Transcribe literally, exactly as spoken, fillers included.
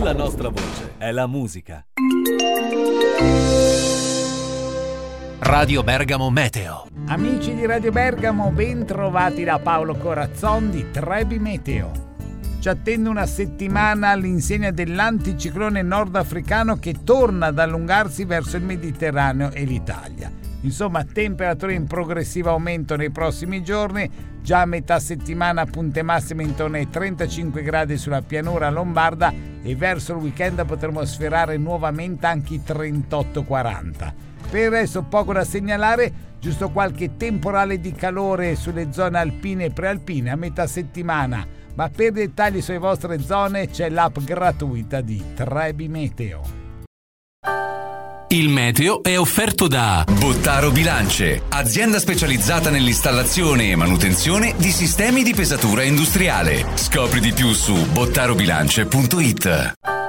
La nostra voce è la musica. Radio Bergamo Meteo. Amici di Radio Bergamo, ben trovati da Paolo Corazzon di Trebi Meteo. Ci attende una settimana all'insegna dell'anticiclone nordafricano che torna ad allungarsi verso il Mediterraneo e l'Italia. Insomma, temperature in progressivo aumento nei prossimi giorni, già a metà settimana punte massime intorno ai trentacinque gradi sulla pianura lombarda e verso il weekend potremo sfiorare nuovamente anche i trentotto quaranta. Per il resto poco da segnalare, giusto qualche temporale di calore sulle zone alpine e prealpine a metà settimana, ma per dettagli sulle vostre zone c'è l'app gratuita di Trebi Meteo. Il meteo è offerto da Bottaro Bilance, azienda specializzata nell'installazione e manutenzione di sistemi di pesatura industriale. Scopri di più su bottarobilance punto it.